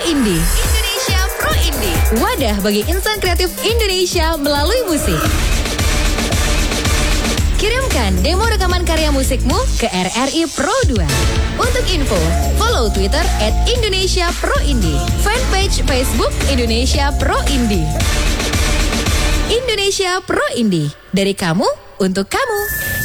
Indie. Indonesia Pro Indie. Wadah bagi insan kreatif Indonesia melalui musik. Kirimkan demo rekaman karya musikmu ke RRI Pro 2. Untuk info, follow Twitter @IndonesiaProIndie, fanpage Facebook Indonesia Pro Indie. Indonesia Pro Indie, dari kamu untuk kamu.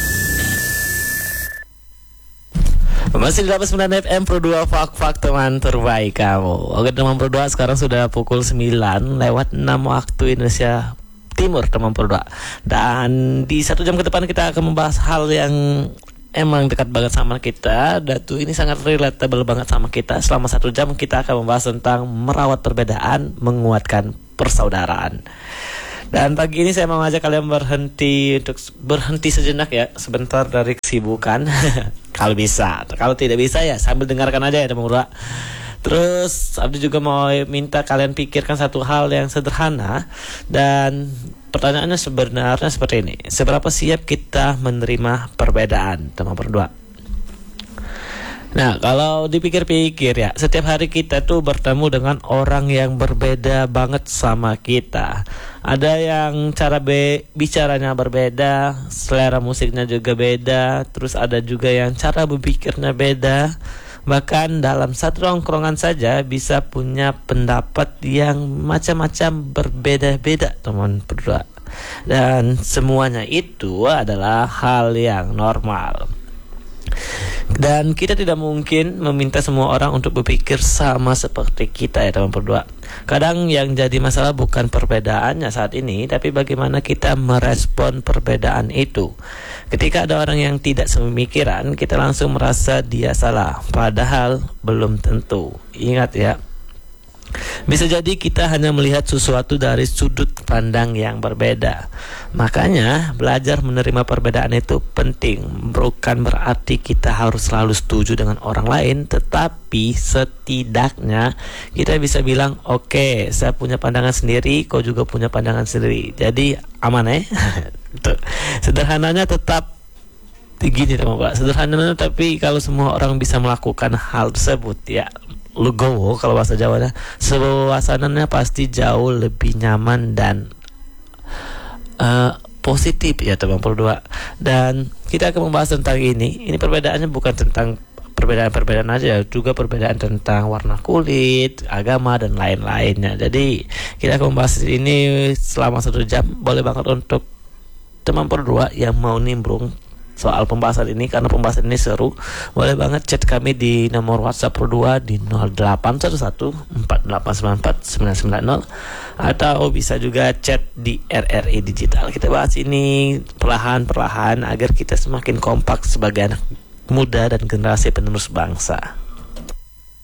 Masih di 89 FM Pro 2, Fak teman terbaik kamu. Oke teman Pro 2, sekarang sudah pukul 9 lewat 6 waktu Indonesia Timur teman Pro 2. Dan di 1 jam ke depan kita akan membahas hal yang emang dekat banget sama kita. Datu ini sangat relatable banget sama kita. Selama 1 jam kita akan membahas tentang merawat perbedaan, menguatkan persaudaraan. Dan pagi ini saya mau ngajak kalian berhenti sejenak ya, sebentar dari kesibukan. Kalau bisa, kalau tidak bisa ya sambil dengarkan aja ya teman Pro 2. Terus Abdi juga mau minta kalian pikirkan satu hal yang sederhana. Dan pertanyaannya sebenarnya seperti ini: seberapa siap kita menerima perbedaan teman Pro 2? Nah, kalau dipikir-pikir ya, setiap hari kita tuh bertemu dengan orang yang berbeda banget sama kita. Ada yang cara bicaranya berbeda, selera musiknya juga beda, terus ada juga yang cara berpikirnya beda. Bahkan dalam satu nongkrongan saja bisa punya pendapat yang macam-macam berbeda-beda teman berdua. Dan semuanya itu adalah hal yang normal. Dan kita tidak mungkin meminta semua orang untuk berpikir sama seperti kita ya teman berdua. Kadang yang jadi masalah bukan perbedaannya saat ini, tapi bagaimana kita merespon perbedaan itu. Ketika ada orang yang tidak sepemikiran, kita langsung merasa dia salah, padahal belum tentu. Ingat ya, bisa jadi kita hanya melihat sesuatu dari sudut pandang yang berbeda. Makanya belajar menerima perbedaan itu penting. Bukan berarti kita harus selalu setuju dengan orang lain, tetapi setidaknya kita bisa bilang, oke, saya punya pandangan sendiri, kau juga punya pandangan sendiri. Jadi aman ya. Sederhananya tetap gini teman-teman. Sederhananya, tapi kalau semua orang bisa melakukan hal tersebut ya, legowo kalau bahasa Jawanya, suasananya pasti jauh lebih nyaman dan positif ya teman Pro 2. Dan kita akan membahas tentang ini. Ini perbedaannya bukan tentang perbedaan-perbedaan aja, juga perbedaan tentang warna kulit, agama dan lain-lainnya. Jadi kita akan membahas ini selama 1 jam. Boleh banget untuk teman Pro 2 yang mau nimbrung soal pembahasan ini, karena pembahasan ini seru. Boleh banget chat kami di nomor WhatsApp Pro 2 di 081148949990, atau bisa juga chat di RRI Digital. Kita bahas ini perlahan-perlahan agar kita semakin kompak sebagai anak muda dan generasi penerus bangsa.